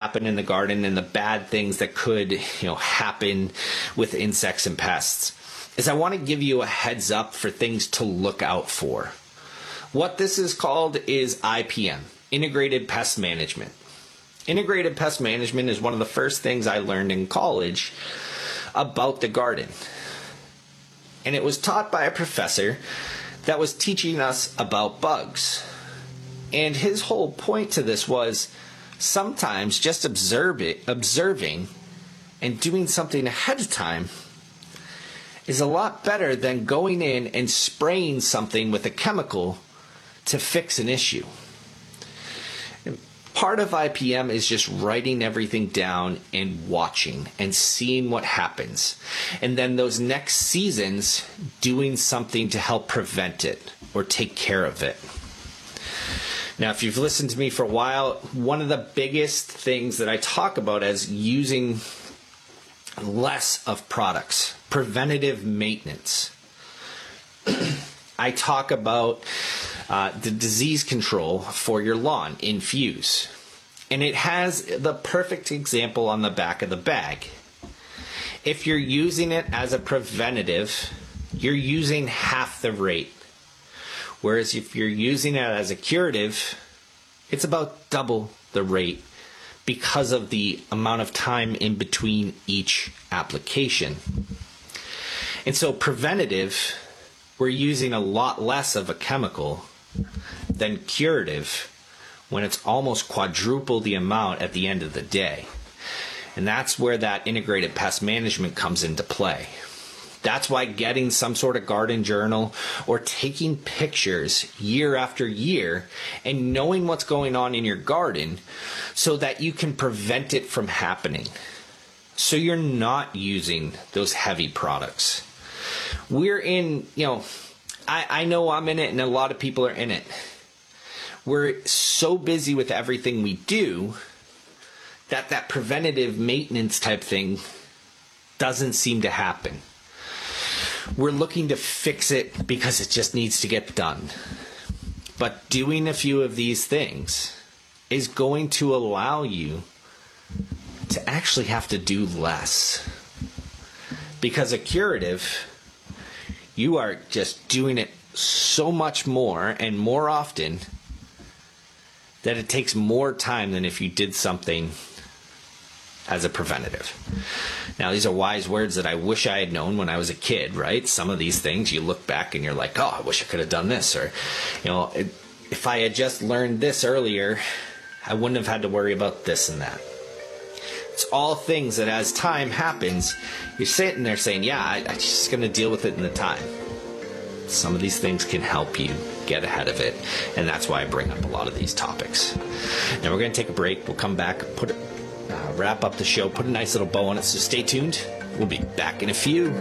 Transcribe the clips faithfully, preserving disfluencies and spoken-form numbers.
happen in the garden and the bad things that could, you know, happen with insects and pests, is I want to give you a heads up for things to look out for. What this is called is I P M, Integrated Pest Management. Integrated Pest Management is one of the first things I learned in college about the garden. And it was taught by a professor that was teaching us about bugs. And his whole point to this was sometimes just observe it, observing and doing something ahead of time is a lot better than going in and spraying something with a chemical to fix an issue. Part of I P M is just writing everything down and watching and seeing what happens. And then those next seasons, doing something to help prevent it or take care of it. Now, if you've listened to me for a while, one of the biggest things that I talk about is using less of products, preventative maintenance. I talk about uh, the disease control for your lawn, Infuse. And it has the perfect example on the back of the bag. If you're using it as a preventative, you're using half the rate. Whereas if you're using it as a curative, it's about double the rate because of the amount of time in between each application. And so preventative, we're using a lot less of a chemical than curative when it's almost quadruple the amount at the end of the day. And that's where that integrated pest management comes into play. That's why getting some sort of garden journal or taking pictures year after year and knowing what's going on in your garden so that you can prevent it from happening. So you're not using those heavy products. We're in, you know, I, I know I'm in it and a lot of people are in it. We're so busy with everything we do that that preventative maintenance type thing doesn't seem to happen. We're looking to fix it because it just needs to get done. But doing a few of these things is going to allow you to actually have to do less. Because a curative, you are just doing it so much more and more often that it takes more time than if you did something as a preventative. Now, these are wise words that I wish I had known when I was a kid, right? Some of these things you look back and you're like, oh, I wish I could have done this. Or, you know, it, if I had just learned this earlier, I wouldn't have had to worry about this and that. It's all things that as time happens, you're sitting there saying, yeah, I, I'm just going to deal with it in the time. Some of these things can help you get ahead of it. And that's why I bring up a lot of these topics. Now, we're going to take a break. We'll come back, put it, uh, wrap up the show, put a nice little bow on it. So stay tuned. We'll be back in a few.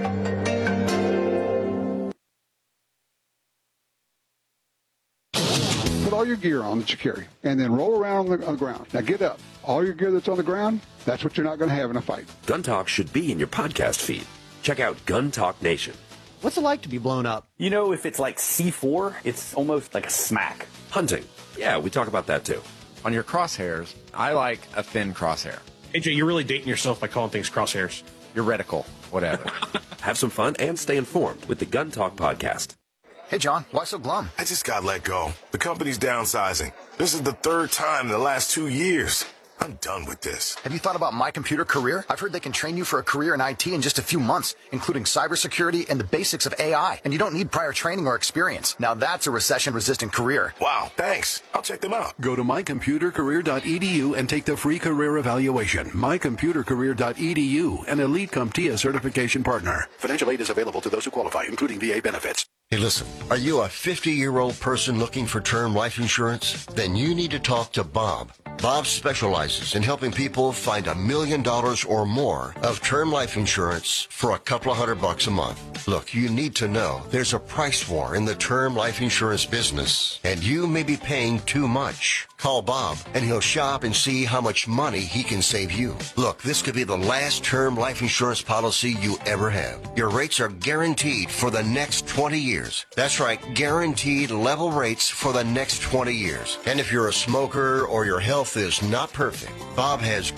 Put all your gear on that you carry, and then roll around on the, on the ground. Now get up. All your gear that's on the ground, that's what you're not going to have in a fight. Gun Talk should be in your podcast feed. Check out Gun Talk Nation. What's it like to be blown up? You know, if it's like C four, it's almost like a smack. Hunting. Yeah, we talk about that too. On your crosshairs, I like a thin crosshair. A J, you're really dating yourself by calling things crosshairs. Your reticle, whatever. Have some fun and stay informed with the Gun Talk podcast. Hey, John, why so glum? I just got let go. The company's downsizing. This is the third time in the last two years. I'm done with this. Have you thought about My Computer Career? I've heard they can train you for a career in I T in just a few months, including cybersecurity and the basics of A I. And you don't need prior training or experience. Now that's a recession-resistant career. Wow, thanks. I'll check them out. Go to my computer career dot e d u and take the free career evaluation. my computer career dot e d u, an Elite CompTIA certification partner. Financial aid is available to those who qualify, including V A benefits. Hey, listen, are you a fifty-year-old person looking for term life insurance? Then you need to talk to Bob. Bob specializes in helping people find a million dollars or more of term life insurance for a couple of hundred bucks a month. Look, you need to know there's a price war in the term life insurance business, and you may be paying too much. Call Bob, and he'll shop and see how much money he can save you. Look, this could be the last term life insurance policy you ever have. Your rates are guaranteed for the next twenty years. That's right, guaranteed level rates for the next twenty years. And if you're a smoker or your health is not perfect, Bob has